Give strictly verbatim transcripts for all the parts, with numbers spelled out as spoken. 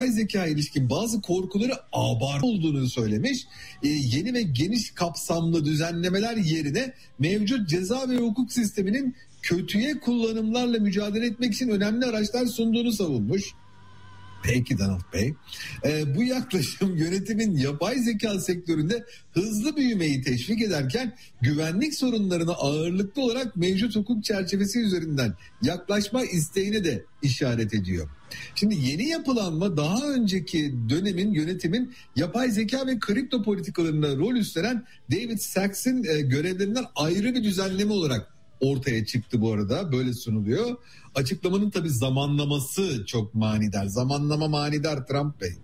zeka ilişkin bazı korkuları abartı olduğunu söylemiş. Ee, yeni ve geniş kapsamlı düzenlemeler yerine mevcut ceza ve hukuk sisteminin kötüye kullanımlarla mücadele etmek için önemli araçlar sunduğunu savunmuş. Peki Donald Bey, ee, bu yaklaşım yönetimin yapay zeka sektöründe hızlı büyümeyi teşvik ederken güvenlik sorunlarına ağırlıklı olarak mevcut hukuk çerçevesi üzerinden yaklaşma isteğine de işaret ediyor. Şimdi yeni yapılanma daha önceki dönemin yönetimin yapay zeka ve kripto politikalarında rol üstlenen David Sacks'in e, görevlerinden ayrı bir düzenleme olarak ortaya çıktı bu arada. Böyle sunuluyor. Açıklamanın tabii zamanlaması çok manidar. Zamanlama manidar Trump Bey.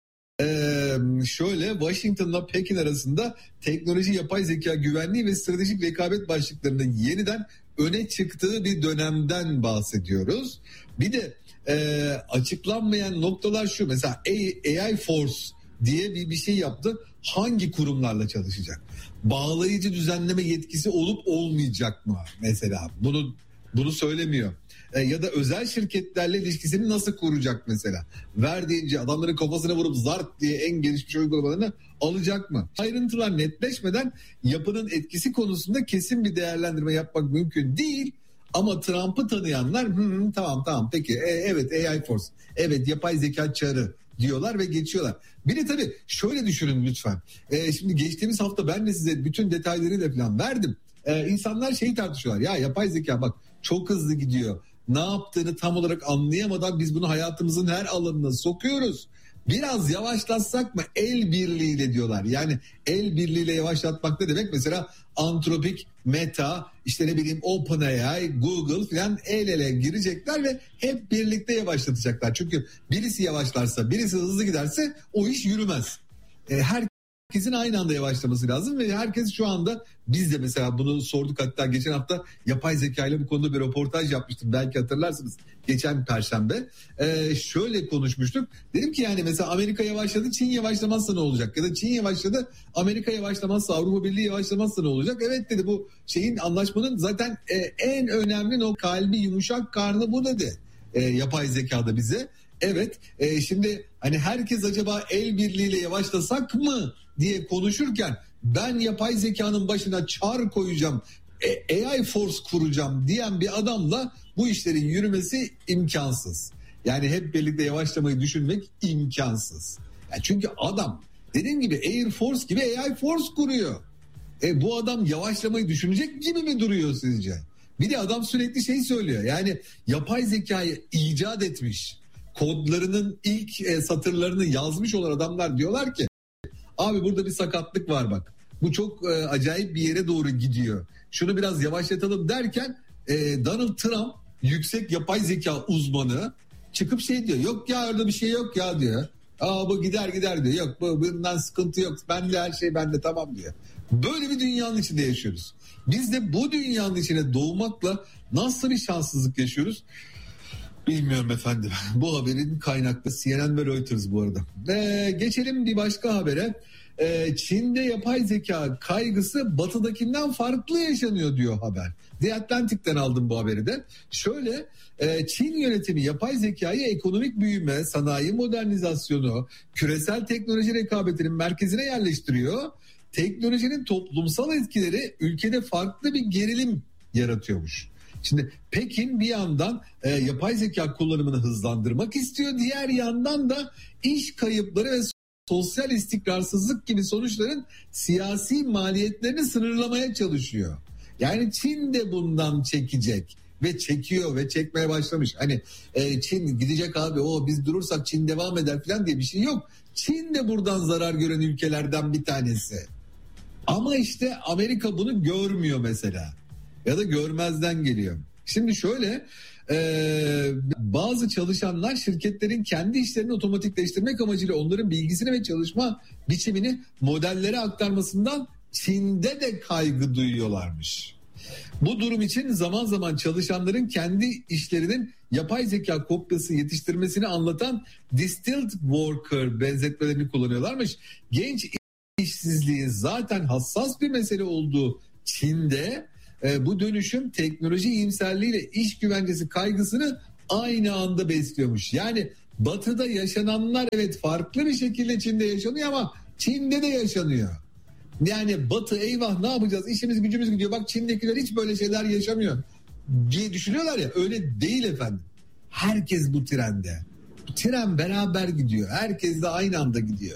Ee, şöyle Washington'la Pekin arasında teknoloji, yapay zeka, güvenliği ve stratejik rekabet başlıklarının yeniden öne çıktığı bir dönemden bahsediyoruz. Bir de e, açıklanmayan noktalar şu. Mesela A I Force diye bir, bir şey yaptı. Hangi kurumlarla çalışacak? Bağlayıcı düzenleme yetkisi olup olmayacak mı mesela? Bunu bunu söylemiyor. E, ya da özel şirketlerle ilişkisini nasıl kuracak mesela? Ver deyince adamların kafasına vurup zart diye en gelişmiş uygulamalarını alacak mı? Ayrıntılar netleşmeden yapının etkisi konusunda kesin bir değerlendirme yapmak mümkün değil. Ama Trump'ı tanıyanlar hı, tamam tamam peki e, evet A I Force, evet yapay zeka çarı diyorlar ve geçiyorlar. Bir de tabii şöyle düşünün lütfen. Ee, şimdi geçtiğimiz hafta ben de size bütün detaylarıyla falan verdim. Ee, insanlar şeyi tartışıyorlar. Ya yapay zeka bak çok hızlı gidiyor. Ne yaptığını tam olarak anlayamadan biz bunu hayatımızın her alanına sokuyoruz. Biraz yavaşlatsak mı el birliğiyle diyorlar. Yani el birliğiyle yavaşlatmak ne demek? Mesela Anthropic, Meta, işte ne bileyim OpenAI, Google falan el ele girecekler ve hep birlikte yavaşlatacaklar. Çünkü birisi yavaşlarsa, birisi hızlı giderse o iş yürümez. E, her Herkesin aynı anda yavaşlaması lazım ve herkes şu anda, biz de mesela bunu sorduk, hatta geçen hafta yapay zeka ile bu konuda bir röportaj yapmıştım, belki hatırlarsınız, geçen Perşembe ee, şöyle konuşmuştuk. Dedim ki yani mesela Amerika yavaşladı, Çin yavaşlamazsa ne olacak, ya da Çin yavaşladı, Amerika yavaşlamazsa, Avrupa Birliği yavaşlamazsa ne olacak? Evet dedi, bu şeyin, anlaşmanın zaten e, en önemli o kalbi yumuşak karnı bu dedi e, yapay zekada bize. Evet e, şimdi hani herkes acaba el birliğiyle yavaşlasak mı diye konuşurken ben yapay zekanın başına çar koyacağım, e, A I Force kuracağım diyen bir adamla bu işlerin yürümesi imkansız. Yani hep birlikte yavaşlamayı düşünmek imkansız. Yani çünkü adam dediğim gibi Air Force gibi A I Force kuruyor. E, bu adam yavaşlamayı düşünecek gibi mi duruyor sizce? Bir de adam sürekli şey söylüyor. Yani yapay zekayı icat etmiş, kodlarının ilk e, satırlarını yazmış olan adamlar diyorlar ki abi burada bir sakatlık var bak. Bu çok e, acayip bir yere doğru gidiyor. Şunu biraz yavaşlatalım derken e, Donald Trump, yüksek yapay zeka uzmanı, çıkıp şey diyor. Yok ya orada bir şey yok ya diyor. Aa bu gider gider diyor. Yok bu, bundan sıkıntı yok. Bende her şey bende tamam diyor. Böyle bir dünyanın içinde yaşıyoruz. Biz de bu dünyanın içine doğmakla nasıl bir şanssızlık yaşıyoruz? Bilmiyorum efendim. Bu haberin kaynaklı C N N ve Reuters bu arada. Ee, geçelim bir başka habere. Ee, Çin'de yapay zeka kaygısı batıdakinden farklı yaşanıyor diyor haber. The Atlantic'ten aldım bu haberi de. Şöyle e, Çin yönetimi yapay zekayı ekonomik büyüme, sanayi modernizasyonu, küresel teknoloji rekabetinin merkezine yerleştiriyor. Teknolojinin toplumsal etkileri ülkede farklı bir gerilim yaratıyormuş. Şimdi Pekin bir yandan e, yapay zeka kullanımını hızlandırmak istiyor. Diğer yandan da iş kayıpları ve sosyal istikrarsızlık gibi sonuçların siyasi maliyetlerini sınırlamaya çalışıyor. Yani Çin de bundan çekecek ve çekiyor ve çekmeye başlamış. Hani e, Çin gidecek abi, o biz durursak Çin devam eder falan diye bir şey yok. Çin de buradan zarar gören ülkelerden bir tanesi. Ama işte Amerika bunu görmüyor mesela. Ya da görmezden geliyor. Şimdi şöyle e, bazı çalışanlar şirketlerin kendi işlerini otomatikleştirmek amacıyla onların bilgisini ve çalışma biçimini modellere aktarmasından Çin'de de kaygı duyuyorlarmış. Bu durum için zaman zaman çalışanların kendi işlerinin yapay zeka kopyası yetiştirmesini anlatan distilled worker benzetmelerini kullanıyorlarmış. Genç işsizliği zaten hassas bir mesele olduğu Çin'de e, bu dönüşüm teknoloji iyimserliğiyle iş güvencesi kaygısını aynı anda besliyormuş. Yani Batı'da yaşananlar evet farklı bir şekilde Çin'de yaşanıyor ama Çin'de de yaşanıyor. Yani Batı eyvah ne yapacağız, işimiz gücümüz gidiyor, bak Çin'dekiler hiç böyle şeyler yaşamıyor diye düşünüyorlar ya, öyle değil efendim. Herkes bu trende. Bu tren beraber gidiyor. Herkes de aynı anda gidiyor.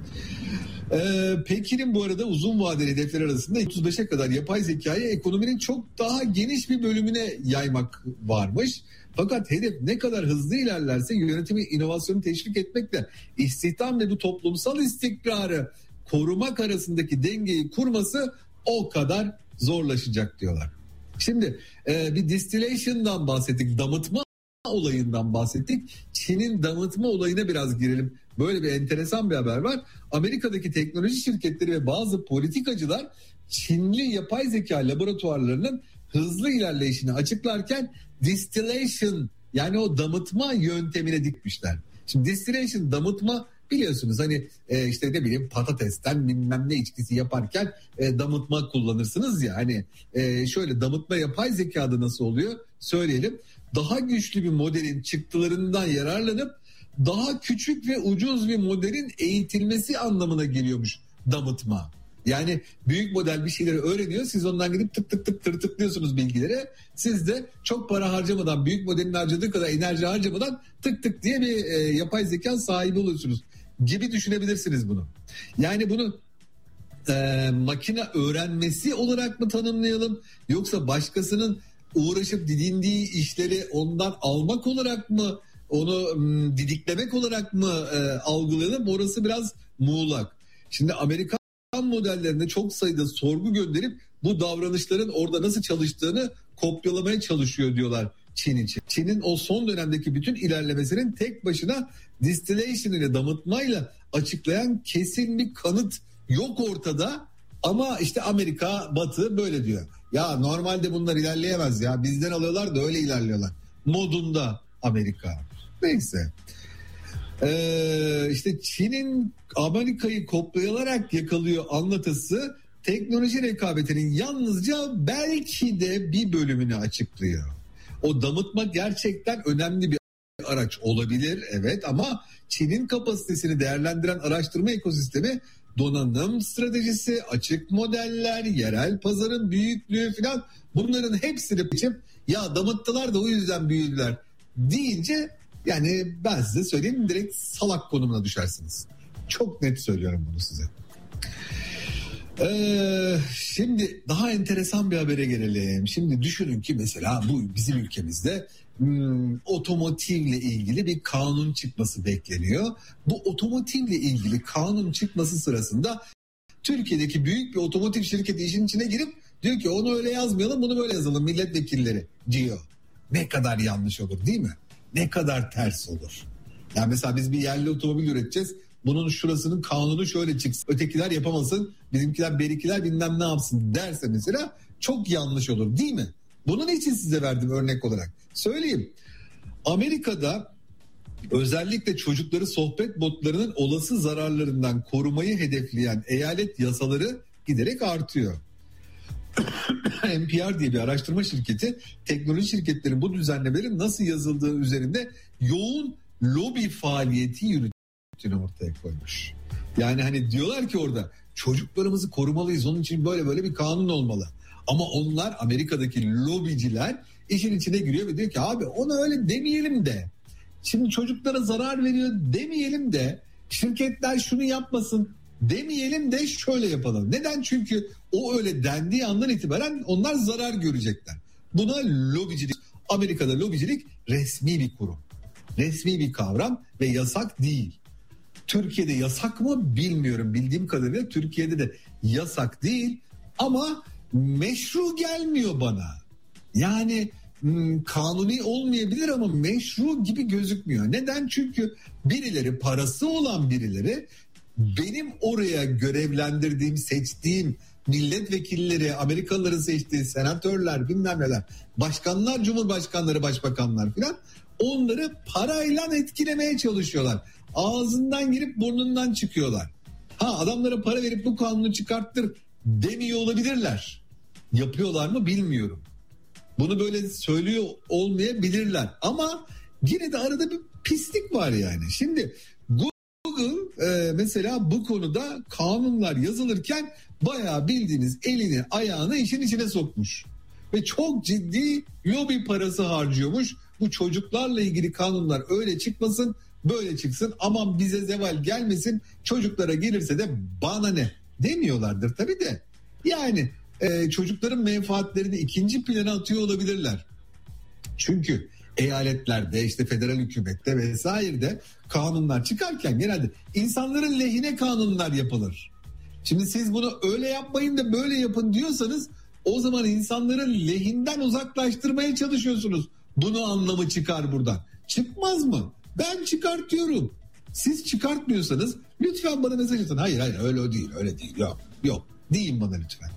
Ee, Pekin'in bu arada uzun vadeli hedefler arasında otuz beşe kadar yapay zekayı ekonominin çok daha geniş bir bölümüne yaymak varmış. Fakat hedef ne kadar hızlı ilerlerse yönetimi inovasyonu teşvik etmekle istihdam ve bu toplumsal istikrarı korumak arasındaki dengeyi kurması o kadar zorlaşacak diyorlar. Şimdi e, bir distillation'dan bahsettik, damıtma olayından bahsettik. Çin'in damıtma olayına biraz girelim. Böyle bir enteresan bir haber var. Amerika'daki teknoloji şirketleri ve bazı politikacılar Çinli yapay zeka laboratuvarlarının hızlı ilerleyişini açıklarken distillation, yani o damıtma yöntemine dikmişler. Şimdi distillation, damıtma, biliyorsunuz hani e, işte ne bileyim patatesten bilmem ne içkisi yaparken e, damıtma kullanırsınız ya, hani e, şöyle damıtma yapay zekada nasıl oluyor söyleyelim. Daha güçlü bir modelin çıktılarından yararlanıp daha küçük ve ucuz bir modelin eğitilmesi anlamına geliyormuş damıtma. Yani büyük model bir şeyleri öğreniyor, siz ondan gidip tık tık tık tık tıklıyorsunuz bilgileri. Siz de çok para harcamadan, büyük modelin harcadığı kadar enerji harcamadan tık tık diye bir e, yapay zeka sahibi oluyorsunuz gibi düşünebilirsiniz bunu. Yani bunu e, makine öğrenmesi olarak mı tanımlayalım, yoksa başkasının uğraşıp didindiği işleri ondan almak olarak mı, onu m, didiklemek olarak mı e, algılayalım? Orası biraz muğlak. Şimdi Amerikan modellerine çok sayıda sorgu gönderip bu davranışların orada nasıl çalıştığını kopyalamaya çalışıyor diyorlar Çin için. Çin'in o son dönemdeki bütün ilerlemesinin tek başına distillation ile damıtmayla açıklayan kesin bir kanıt yok ortada. Ama işte Amerika, Batı böyle diyor. Ya normalde bunlar ilerleyemez ya, bizden alıyorlar da öyle ilerliyorlar modunda Amerika. Neyse. Ee, işte Çin'in Amerika'yı kopyalayarak yakalıyor anlatısı teknoloji rekabetinin yalnızca belki de bir bölümünü açıklıyor. O damıtma gerçekten önemli bir araç olabilir, evet, ama Çin'in kapasitesini değerlendiren araştırma ekosistemi, donanım stratejisi, açık modeller, yerel pazarın büyüklüğü falan, bunların hepsini biçip ya damıttılar da o yüzden büyüdüler deyince, yani ben size söyleyeyim, direkt salak konumuna düşersiniz. Çok net söylüyorum bunu size. Ee, şimdi daha enteresan bir habere gelelim. Şimdi düşünün ki mesela bu bizim ülkemizde hmm, otomotivle ilgili bir kanun çıkması bekleniyor. Bu otomotivle ilgili kanun çıkması sırasında Türkiye'deki büyük bir otomotiv şirketi işin içine girip diyor ki onu öyle yazmayalım, bunu böyle yazalım milletvekilleri diyor. Ne kadar yanlış olur değil mi? Ne kadar ters olur. Yani mesela biz bir yerli otomobil üreteceğiz. Bunun şurasının kanunu şöyle çıksın, ötekiler yapamasın, bizimkiler berikiler bilmem ne yapsın derse mesela çok yanlış olur değil mi? Bunun için size verdim örnek olarak. Söyleyeyim. Amerika'da özellikle çocukları sohbet botlarının olası zararlarından korumayı hedefleyen eyalet yasaları giderek artıyor. N P R diye bir araştırma şirketi teknoloji şirketlerin bu düzenlemelerin nasıl yazıldığı üzerinde yoğun lobi faaliyeti yürüttüğünü ortaya koymuş. Yani hani diyorlar ki orada çocuklarımızı korumalıyız, onun için böyle böyle bir kanun olmalı. Ama onlar, Amerika'daki lobiciler işin içine giriyor ve diyor ki abi ona öyle demeyelim de, şimdi çocuklara zarar veriyor demeyelim de, şirketler şunu yapmasın demeyelim de şöyle yapalım. Neden? Çünkü o öyle dendiği andan itibaren onlar zarar görecekler. Buna lobicilik. Amerika'da lobicilik resmi bir kurum. Resmi bir kavram ve yasak değil. Türkiye'de yasak mı bilmiyorum. Bildiğim kadarıyla Türkiye'de de yasak değil ama meşru gelmiyor bana. Yani hmm, kanuni olmayabilir ama meşru gibi gözükmüyor. Neden? Çünkü birileri, parası olan birileri benim oraya görevlendirdiğim, seçtiğim milletvekilleri, Amerikalıların seçtiği senatörler, bilmem neler, başkanlar, cumhurbaşkanları, başbakanlar filan, onları parayla etkilemeye çalışıyorlar. Ağzından girip burnundan çıkıyorlar. Ha, adamlara para verip bu kanunu çıkarttır demiyor olabilirler. Yapıyorlar mı bilmiyorum. Bunu böyle söylüyor olmayabilirler. Ama yine de arada bir pislik var yani. Şimdi Google e, mesela bu konuda kanunlar yazılırken bayağı bildiğiniz elini ayağını işin içine sokmuş. Ve çok ciddi lobi parası harcıyormuş. Bu çocuklarla ilgili kanunlar öyle çıkmasın, böyle çıksın, aman bize zeval gelmesin, çocuklara gelirse de bana ne demiyorlardır tabii de. Yani e, çocukların menfaatlerini ikinci plana atıyor olabilirler. Çünkü eyaletlerde, işte federal hükümette vesairede kanunlar çıkarken genelde insanların lehine kanunlar yapılır. Şimdi siz bunu öyle yapmayın da böyle yapın diyorsanız o zaman insanların lehinden uzaklaştırmaya çalışıyorsunuz. Bunu anlamı çıkar buradan. Çıkmaz mı? Ben çıkartıyorum. Siz çıkartmıyorsanız lütfen bana mesaj atın. Hayır hayır öyle değil, öyle değil. Yok yok deyin bana lütfen.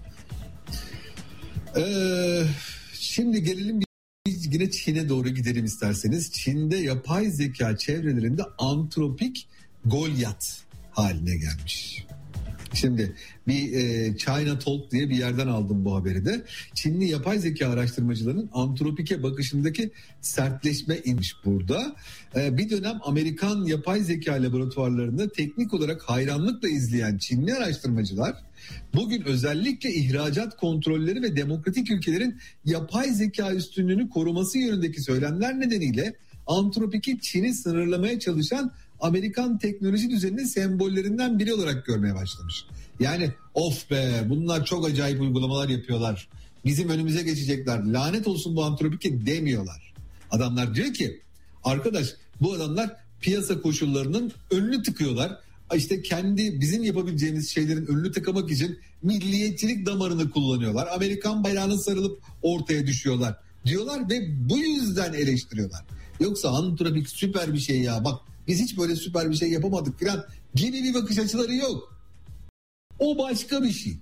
Ee, şimdi gelelim biz yine Çin'e doğru gidelim isterseniz. Çin'de yapay zeka çevrelerinde antropik Goliath haline gelmiş. Şimdi bir e, China Talk diye bir yerden aldım bu haberi de. Çinli yapay zeka araştırmacılarının antropike bakışındaki sertleşme inmiş burada. E, bir dönem Amerikan yapay zeka laboratuvarlarında teknik olarak hayranlıkla izleyen Çinli araştırmacılar bugün özellikle ihracat kontrolleri ve demokratik ülkelerin yapay zeka üstünlüğünü koruması yönündeki söylemler nedeniyle antropiki Çin'i sınırlamaya çalışan Amerikan teknoloji düzeninin sembollerinden biri olarak görmeye başlamış. Yani of be, bunlar çok acayip uygulamalar yapıyorlar, bizim önümüze geçecekler, lanet olsun bu antropike demiyorlar. Adamlar diyor ki arkadaş, bu adamlar piyasa koşullarının önünü tıkıyorlar. İşte kendi bizim yapabileceğimiz şeylerin önünü tıkamak için milliyetçilik damarını kullanıyorlar. Amerikan bayrağına sarılıp ortaya düşüyorlar diyorlar ve bu yüzden eleştiriyorlar. Yoksa antropik süper bir şey ya, bak biz hiç böyle süper bir şey yapamadık falan gibi bir bakış açıları yok. O başka bir şey.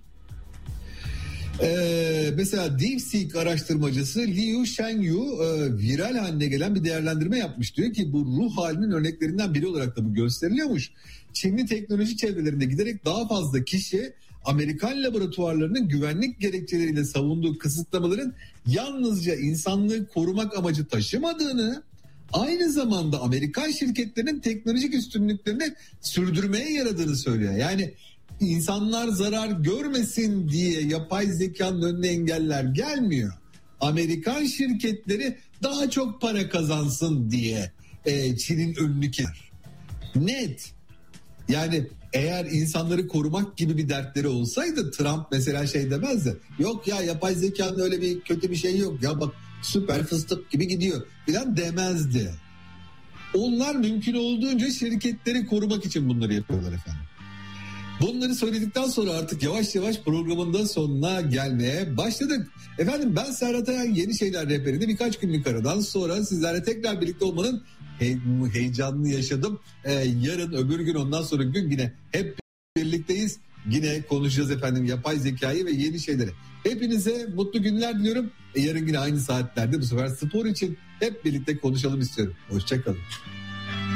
Ee, mesela DeepSeek araştırmacısı Liu Shengyu e, viral haline gelen bir değerlendirme yapmış. Diyor ki bu ruh halinin örneklerinden biri olarak da bu gösteriliyormuş. Çinli teknoloji çevrelerinde giderek daha fazla kişi Amerikan laboratuvarlarının güvenlik gerekçeleriyle savunduğu kısıtlamaların yalnızca insanlığı korumak amacı taşımadığını, aynı zamanda Amerikan şirketlerinin teknolojik üstünlüklerini sürdürmeye yaradığını söylüyor. Yani insanlar zarar görmesin diye yapay zekanın önüne engeller gelmiyor. Amerikan şirketleri daha çok para kazansın diye e, Çin'in önünü keser. Net. Yani eğer insanları korumak gibi bir dertleri olsaydı Trump mesela şey demezdi. Yok ya, yapay zekanın öyle bir kötü bir şey yok. Ya bak süper fıstık gibi gidiyor falan demezdi. Onlar mümkün olduğunca şirketleri korumak için bunları yapıyorlar efendim. Bunları söyledikten sonra artık yavaş yavaş programın da sonuna gelmeye başladık. Efendim ben Serhat Ayan, Yeni Şeyler Rehberi'nde birkaç günlük aradan sonra sizlerle tekrar birlikte olmanın he- heyecanını yaşadım. Ee, yarın öbür gün ondan sonra gün yine hep birlikteyiz. Yine konuşacağız efendim yapay zekayı ve yeni şeyleri. Hepinize mutlu günler diliyorum. E, yarın yine aynı saatlerde bu sefer spor için hep birlikte konuşalım istiyorum. Hoşçakalın.